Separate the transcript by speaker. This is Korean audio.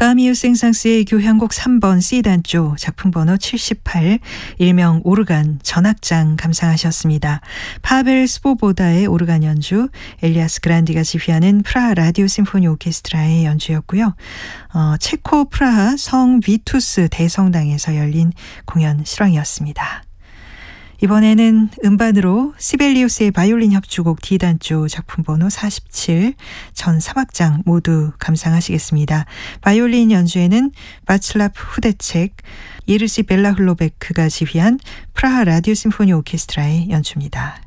Speaker 1: 까미유 생상스의 교향곡 3번 C단조 작품 번호 78 일명 오르간 전악장 감상하셨습니다. 파벨 스보보다의 오르간 연주, 엘리아스 그란디가 지휘하는 프라하 라디오 심포니 오케스트라의 연주였고요. 체코 프라하 성 비투스 대성당에서 열린 공연 실황이었습니다. 이번에는 음반으로 시벨리우스의 바이올린 협주곡 D단조 작품 번호 47 전 3악장 모두 감상하시겠습니다. 바이올린 연주에는 바츠라프 후데책, 예르시 벨라흘로베크가 지휘한 프라하 라디오 심포니 오케스트라의 연주입니다.